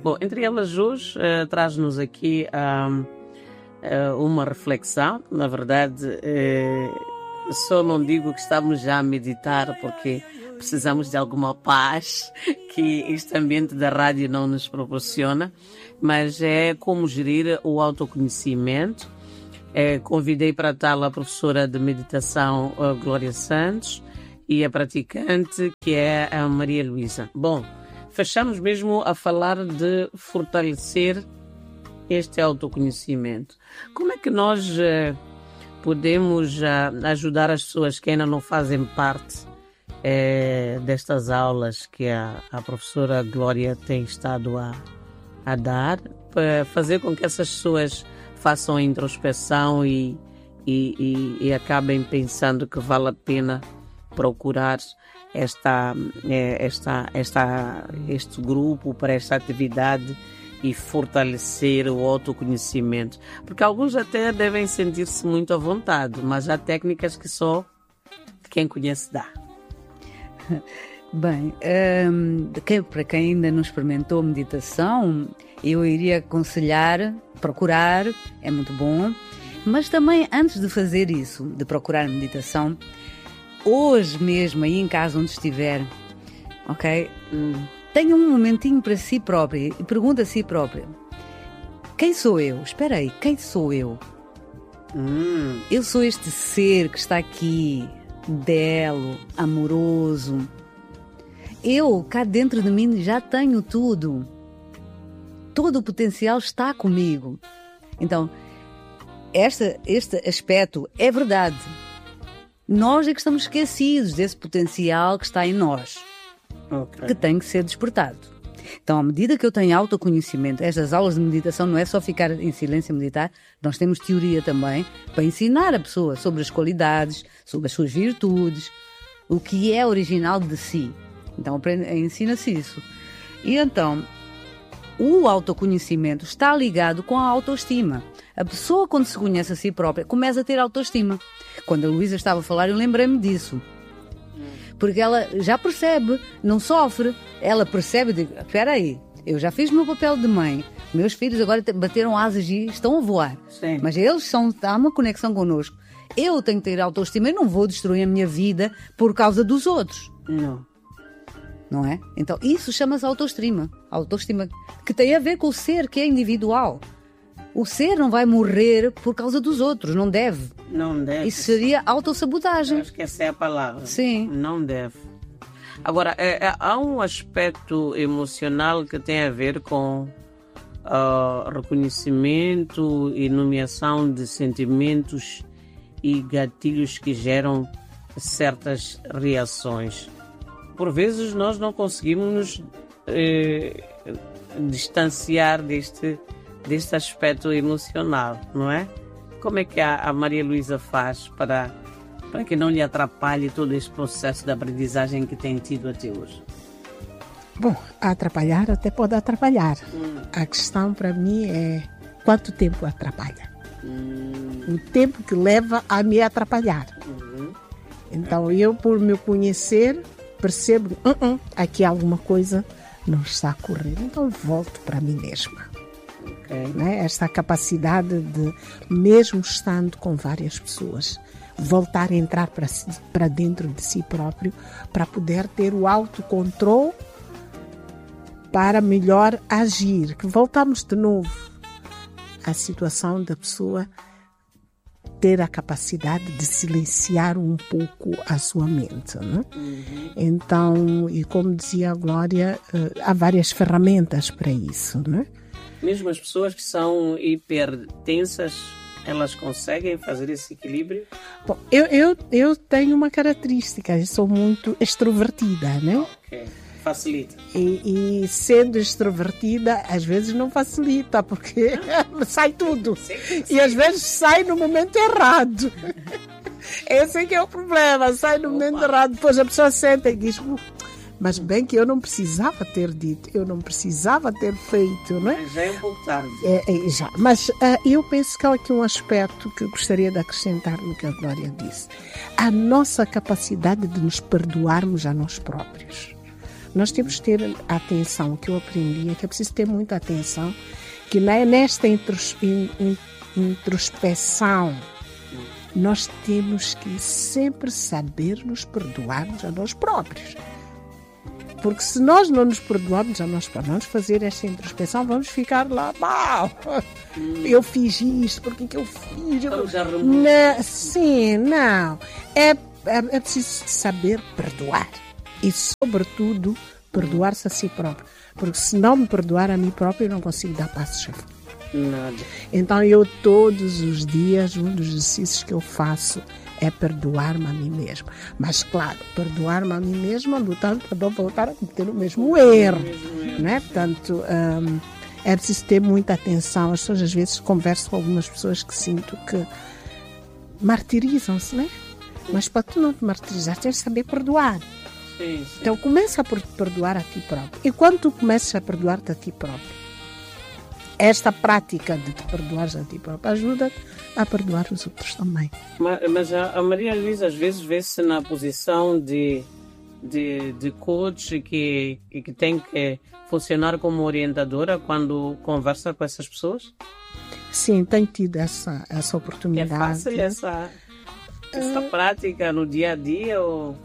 Bom, entre elas hoje traz-nos aqui uma reflexão. Na verdade, só não digo que estamos já a meditar porque precisamos de alguma paz que este ambiente da rádio não nos proporciona, mas é como gerir o autoconhecimento. Convidei para tal a professora de meditação Glória Santos e a praticante que é a Maria Luísa. Bom, fechamos mesmo a falar de fortalecer este autoconhecimento. Como é que nós podemos ajudar as pessoas que ainda não fazem parte destas aulas que a professora Glória tem estado a dar, para fazer com que essas pessoas façam a introspeção e acabem pensando que vale a pena procurar este grupo para esta atividade e fortalecer o autoconhecimento? Porque alguns até devem sentir-se muito à vontade, mas há técnicas que só quem conhece dá. Bem, para quem ainda não experimentou meditação, eu iria aconselhar procurar, é muito bom, mas também antes de fazer isso, de procurar meditação, hoje mesmo, aí em casa onde estiver, ok? Tenha um momentinho para si própria e pergunta a si própria: quem sou eu? Espera aí, quem sou eu? Eu sou este ser que está aqui, belo, amoroso. Eu, cá dentro de mim, já tenho tudo. Todo o potencial está comigo. Então, este aspecto é verdade. Nós é que estamos esquecidos desse potencial que está em nós, que tem que ser despertado. Então, à medida que eu tenho autoconhecimento, estas aulas de meditação não é só ficar em silêncio e meditar, nós temos teoria também para ensinar a pessoa sobre as qualidades, sobre as suas virtudes, o que é original de si. Então, ensina-se isso. E então, o autoconhecimento está ligado com a autoestima. A pessoa, quando se conhece a si própria, começa a ter autoestima. Quando a Luísa estava a falar, eu lembrei-me disso. Porque ela já percebe, não sofre. Ela percebe, digo, espera aí, eu já fiz o meu papel de mãe. Meus filhos agora bateram asas e estão a voar. Sim. Mas eles há uma conexão connosco. Eu tenho que ter autoestima e não vou destruir a minha vida por causa dos outros. Não é? Então, isso chama-se autoestima. Autoestima que tem a ver com o ser, que é individual. O ser não vai morrer por causa dos outros, não deve. Não deve. Isso seria autossabotagem. Acho que essa é a palavra. Sim. Não deve. Agora, há um aspecto emocional que tem a ver com reconhecimento e nomeação de sentimentos e gatilhos que geram certas reações. Por vezes nós não conseguimos nos distanciar deste aspecto emocional, não é? Como é que a Maria Luísa faz para que não lhe atrapalhe todo este processo de aprendizagem que tem tido até hoje? Bom, atrapalhar até pode atrapalhar. A questão para mim é quanto tempo atrapalha. O tempo que leva a me atrapalhar. Então eu, por me conhecer, percebo aqui alguma coisa não está a correr. Então volto para mim mesma. Né? Esta capacidade de, mesmo estando com várias pessoas, voltar a entrar para dentro de si próprio, para poder ter o autocontrole, para melhor agir. Que voltamos de novo à situação da pessoa ter a capacidade de silenciar um pouco a sua mente, né? Então, e como dizia a Glória, há várias ferramentas para isso, né? Mesmo as pessoas que são hipertensas, elas conseguem fazer esse equilíbrio? Bom, eu tenho uma característica, eu sou muito extrovertida, né? Ok, facilita. E sendo extrovertida, às vezes não facilita, porque sai tudo. Sim. E às vezes sai no momento errado. Esse é que é o problema, sai no momento errado. Depois a pessoa senta e diz... Mas bem que eu não precisava ter dito, eu não precisava ter feito, não é? Já é um pouco tarde. Já. Mas eu penso que há aqui um aspecto que eu gostaria de acrescentar no que a Glória disse. A nossa capacidade de nos perdoarmos a nós próprios. Nós temos que ter atenção. O que eu aprendi é que é preciso ter muita atenção, que nesta introspeção nós temos que sempre saber nos perdoarmos a nós próprios. Porque se nós não nos perdoarmos a nós próprios, vamos fazer esta introspeção, vamos ficar lá, eu fiz isto, porque que eu fiz? Sim, não. É preciso saber perdoar. E, sobretudo, perdoar-se a si próprio. Porque se não me perdoar a mim próprio, eu não consigo dar passos à frente. Nada. Então, eu todos os dias, um dos exercícios que eu faço é perdoar-me a mim mesma. Mas, claro, perdoar-me a mim mesma lutando para não voltar a cometer o mesmo erro. Né? Portanto, é preciso ter muita atenção. As pessoas, às vezes, converso com algumas pessoas que sinto que martirizam-se, né? Mas para tu não te martirizar, tens de saber perdoar. Sim. Então, começa por perdoar a ti próprio. E quando tu começas a perdoar-te a ti próprio, esta prática de te perdoares a ti próprio ajuda-te a perdoar os outros também. Mas a Maria Luísa às vezes vê-se na posição de coach que tem que funcionar como orientadora quando conversa com essas pessoas? Sim, tenho tido essa oportunidade. É fácil essa prática no dia a dia? Ou...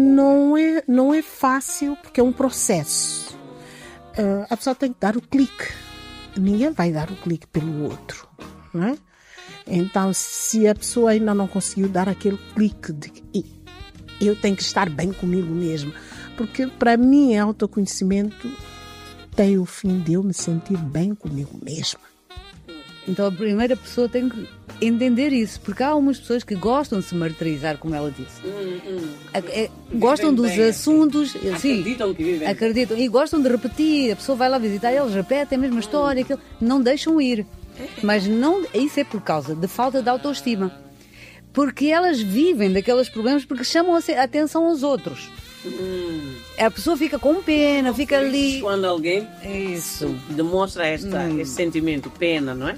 Não é fácil, porque é um processo. A pessoa tem que dar o clique. Ninguém vai dar o clique pelo outro, não é? Então, se a pessoa ainda não conseguiu dar aquele clique de eu tenho que estar bem comigo mesma, porque para mim autoconhecimento tem o fim de eu me sentir bem comigo mesma. Então a primeira pessoa tem que entender isso, porque há algumas pessoas que gostam de se martirizar, como ela disse. Gostam dos assuntos, acreditam que vivem. Acreditam e gostam de repetir. A pessoa vai lá visitar, eles repetem a mesma história, não deixam ir. Mas não, isso é por causa de falta de autoestima, porque elas vivem daqueles problemas porque chamam a atenção aos outros. A pessoa fica com pena, fica ali. Quando alguém demonstra esse sentimento, pena, não é?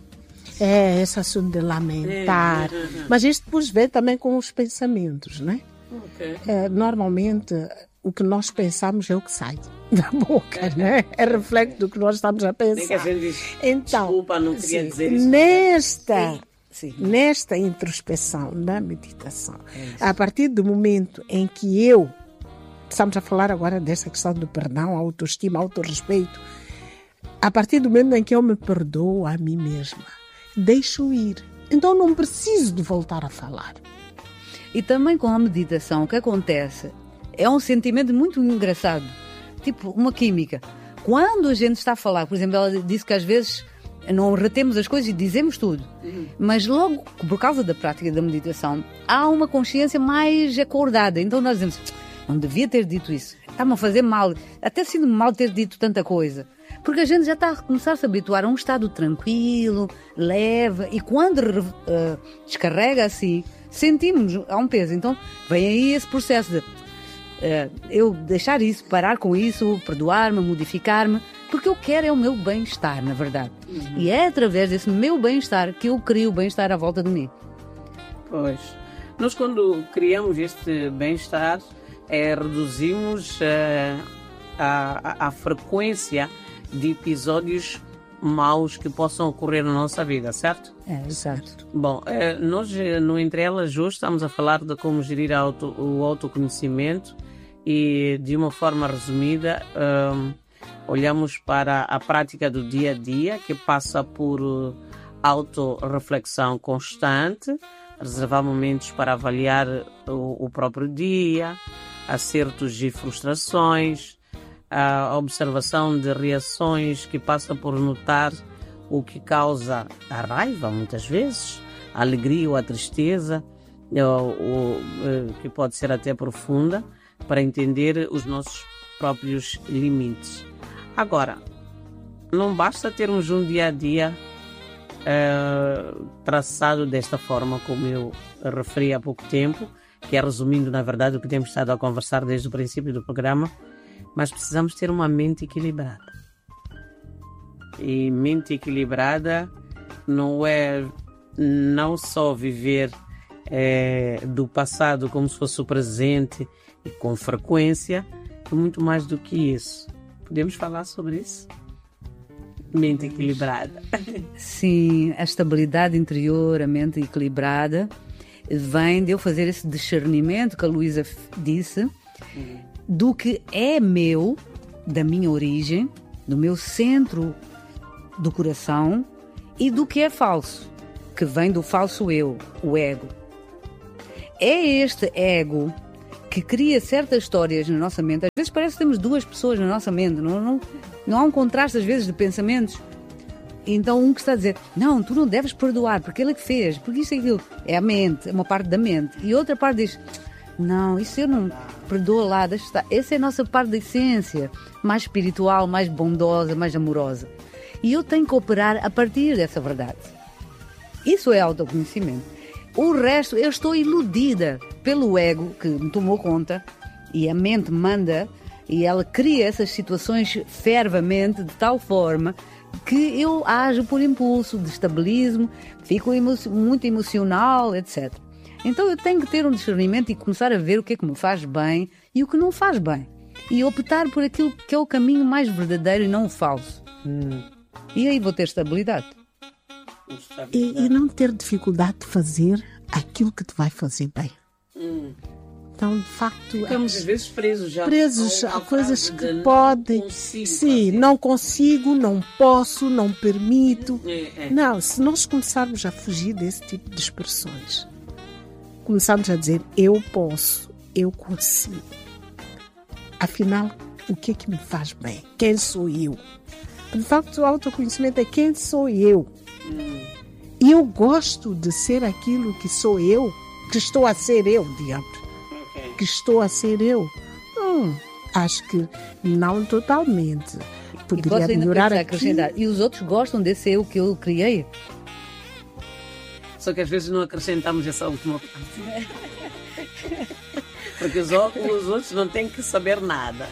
É, esse assunto de lamentar. Mas isto depois vem também com os pensamentos, não é? Okay. Normalmente, o que nós pensamos é o que sai da boca, né? É reflexo do que nós estamos a pensar. Nem que a gente diz, então, desculpa, não queria dizer isso. Nesta introspeção, na meditação, a partir do momento em que estamos a falar agora dessa questão do perdão, autoestima, autorrespeito, a partir do momento em que eu me perdoo a mim mesma, deixo ir. Então não preciso de voltar a falar. E também com a meditação, o que acontece é um sentimento muito engraçado, tipo uma química. Quando a gente está a falar, por exemplo, ela disse que às vezes não retemos as coisas e dizemos tudo, mas logo, por causa da prática da meditação, há uma consciência mais acordada. Então nós dizemos, não devia ter dito isso, está-me a fazer mal, até sinto-me mal ter dito tanta coisa. Porque a gente já está a começar a se habituar a um estado tranquilo, leve, e quando descarrega assim, sentimos há um peso. Então vem aí esse processo de eu deixar isso, parar com isso, perdoar-me, modificar-me, porque eu quero é o meu bem-estar, na verdade. E é através desse meu bem-estar que eu crio o bem-estar à volta de mim. Pois. Nós quando criamos este bem-estar, reduzimos a frequência de episódios maus que possam ocorrer na nossa vida, certo? Exato. Bom, nós no Entre Elas hoje estamos a falar de como gerir o autoconhecimento e, de uma forma resumida, olhamos para a prática do dia a dia, que passa por autorreflexão constante, reservar momentos para avaliar o próprio dia, acertos e frustrações, a observação de reações que passa por notar o que causa a raiva, muitas vezes, a alegria ou a tristeza, que pode ser até profunda, para entender os nossos próprios limites. Agora, não basta termos um dia-a-dia traçado desta forma, como eu referi há pouco tempo, que é resumindo, na verdade, o que temos estado a conversar desde o princípio do programa, mas precisamos ter uma mente equilibrada. E mente equilibrada não é não só viver do passado como se fosse o presente e com frequência, que muito mais do que isso. Podemos falar sobre isso? Mente equilibrada. Sim, a estabilidade interior, a mente equilibrada, vem de eu fazer esse discernimento que a Luísa disse, do que é meu, da minha origem, do meu centro do coração, e do que é falso, que vem do falso eu, o ego. É este ego que cria certas histórias na nossa mente. Às vezes parece que temos duas pessoas na nossa mente, não há um contraste às vezes de pensamentos. Então um que está a dizer, não, tu não deves perdoar, porque ele é que fez, porque isso é aquilo. É a mente, é uma parte da mente. E outra parte diz, não, isso eu não perdoo lá, deixa estar. Essa é a nossa parte da essência, mais espiritual, mais bondosa, mais amorosa. E eu tenho que operar a partir dessa verdade. Isso é autoconhecimento. O resto, eu estou iludida pelo ego que me tomou conta e a mente manda e ela cria essas situações fervamente de tal forma que eu ajo por impulso, destabilizo, fico muito emocional, etc. Então eu tenho que ter um discernimento e começar a ver o que é que me faz bem e o que não faz bem. E optar por aquilo que é o caminho mais verdadeiro e não o falso. E aí vou ter estabilidade. E não ter dificuldade de fazer aquilo que te vai fazer bem. Então, de facto... Ficamos às vezes presos a coisas que podem... Sim, não consigo, não posso, não permito. Não, se nós começarmos a fugir desse tipo de expressões, começarmos a dizer, eu posso, eu consigo. Afinal, o que é que me faz bem? Quem sou eu? De facto, o autoconhecimento é quem sou eu. E eu gosto de ser aquilo que sou eu, que estou a ser eu, digamos. Que estou a ser eu. Acho que não totalmente. Poderia melhorar aqui. E os outros gostam desse eu que eu criei? Só que às vezes não acrescentamos essa última parte. Porque os outros não têm que saber nada.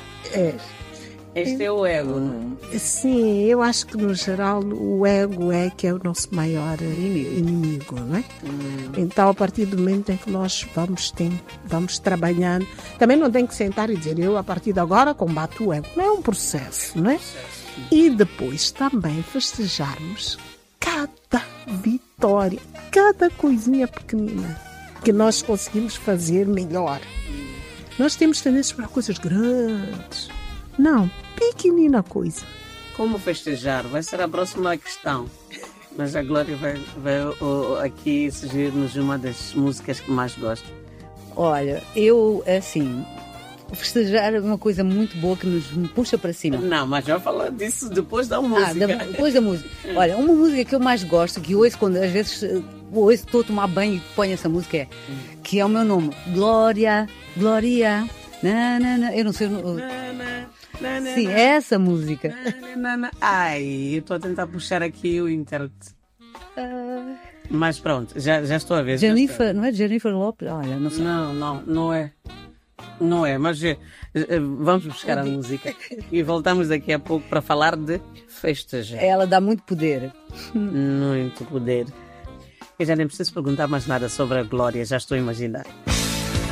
Este é o ego, não é? Sim, eu acho que no geral o ego é que é o nosso maior inimigo, não é? Então, a partir do momento em que nós vamos trabalhando, também não tem que sentar e dizer, eu a partir de agora combato o ego. Não é um processo, não é? E depois também festejarmos cada vitória, cada coisinha pequenina que nós conseguimos fazer melhor. Nós temos tendência para coisas grandes. Não, pequenina coisa. Como festejar? Vai ser a próxima questão. Mas a Glória vai aqui sugerir-nos uma das músicas que mais gosta. Olha, eu, assim, festejar é uma coisa muito boa que nos puxa para cima. Não, mas já falar disso depois da música. Depois da música. Olha, uma música que eu mais gosto, que ouço quando às vezes estou a tomar banho e ponho essa música, que é o meu nome. Glória, Glória. Eu não sei... Sim, é essa música. Ai, eu estou a tentar puxar aqui o intérprete. Mas pronto, já estou a ver. Jennifer, não é Jennifer Lopez? Olha, não sei. Não é. Não é, mas vamos buscar a música e voltamos daqui a pouco para falar de festejar. Ela dá muito poder. Muito poder. Eu já nem preciso perguntar mais nada sobre a Glória, já estou a imaginar.